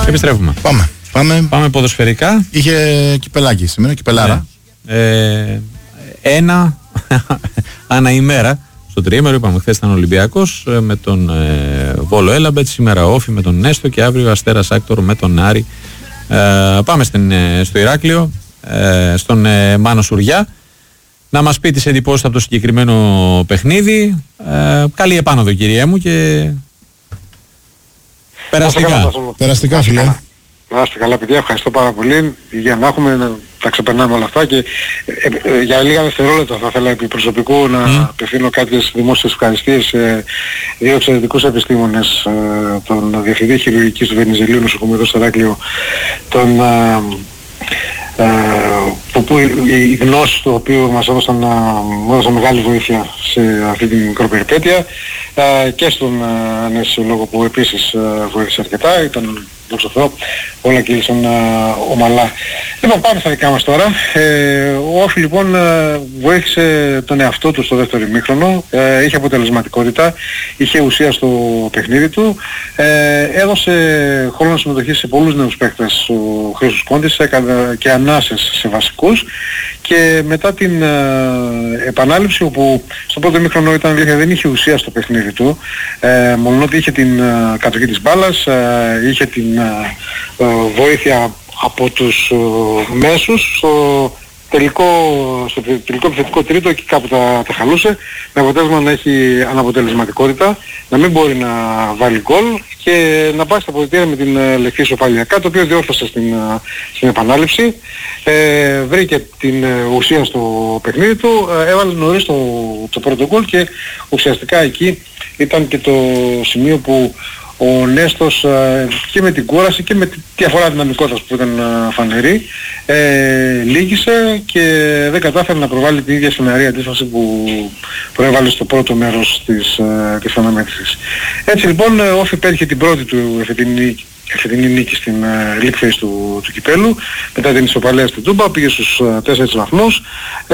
Επιστρέφουμε. Πάμε ποδοσφαιρικά. Είχε κυπελάκι σήμερα, κυπελάρα. Ναι. Ένα ανά ημέρα. Στο τριήμερο είπαμε, χθες ήταν Ολυμπιακός με τον Βόλο Έλαμπετ, σήμερα Όφη με τον Νέστο και αύριο Αστέρας Άκτορ με τον Άρη. Πάμε στο Ηράκλειο, στον Μάνο Σουριά, να μας πει τις εντυπώσεις από το συγκεκριμένο παιχνίδι. Καλή επάνωδο, κυρία μου, και περαστικά φίλε. Να είστε καλά παιδιά, ευχαριστώ πάρα πολύ για να έχουμε να τα ξεπερνάμε όλα αυτά και για λίγα δευτερόλεπτα θα ήθελα επί προσωπικού να απευθύνω κάποιες δημόσιες ευχαριστίες σε δύο εξαιρετικούς επιστήμονες, τον Διευθυντή Χειρουργικής του Βενιζελίου Νοσοκομείου εδώ στο Ηράκλειο, που οι γνώσεις του οποίου μας έδωσαν μεγάλη βοήθεια σε αυτή την μικροπεριπέτεια, και στον αναισθησιολόγο που επίσης βοήθησε αρκετά, ήταν δόξα τω Θεώ, όλα κύλησαν ομαλά. Λοιπόν, πάμε στα δικά μας τώρα. Ο Όφη λοιπόν βοήθησε τον εαυτό του στο δεύτερο ημίχρονο, είχε αποτελεσματικότητα, είχε ουσία στο παιχνίδι του, έδωσε χρόνο συμμετοχή σε πολλούς νέους παίκτες ο Χρήστος Κόντης, έκανε και ανάσες σε βασικούς, και μετά την επανάληψη, όπου στο πρώτο ημίχρονο ήταν αλήθεια δεν είχε ουσία στο παιχνίδι του, μόνο ότι είχε την κατοχή της μπάλας, είχε την βοήθεια από τους μέσους στο τελικό επιθετικό τρίτο, εκεί κάπου τα χαλούσε, με αποτέλεσμα να έχει αναποτελεσματικότητα, να μην μπορεί να βάλει γκολ και να πάει στα αποδυτήρια με την λευκή ισοπαλία, κάτι το οποίο διόρθωσε στην επανάληψη, βρήκε την ουσία στο παιχνίδι του, έβαλε νωρίς το πρώτο γκολ και ουσιαστικά εκεί ήταν και το σημείο που ο Νέστος και με την κούραση και με τη διαφορά δυναμικότητας που ήταν φανερή λύγησε και δεν κατάφερε να προβάλλει την ίδια στεναρή αντίσταση που προέβαλε στο πρώτο μέρος της αναμέτρησης. Έτσι λοιπόν ο Όφη πέτυχε την πρώτη του εφετινή νίκη στην League Phase του κυπέλου, μετά την ισοπαλία στην Τούμπα, πήγε στους 4 βαθμούς.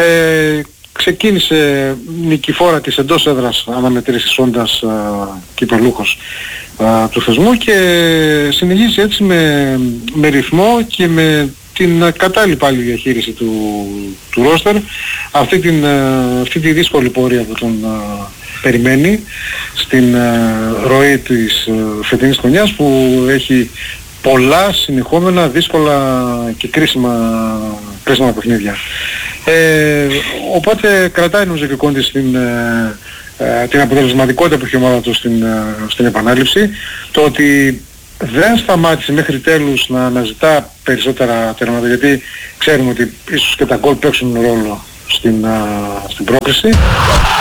Ξεκίνησε νικηφόρα της εντός έδρας αναμετρήσεις όντας κυπελούχος του θεσμού και συνεχίζει έτσι με ρυθμό και με την κατάλληλη πάλι διαχείριση του ρόστερ αυτή τη δύσκολη πορεία που τον περιμένει στην ροή της φετινής χρονιάς, που έχει πολλά συνεχόμενα δύσκολα και κρίσιμα παιχνίδια. Οπότε κρατάει νομίζω και Κόντης την αποτελεσματικότητα που έχει η ομάδα του στην επανάληψη, το ότι δεν σταμάτησε μέχρι τέλους να αναζητά περισσότερα τέρματα, γιατί ξέρουμε ότι ίσως και τα γκολ παίξουν ρόλο στην πρόκριση.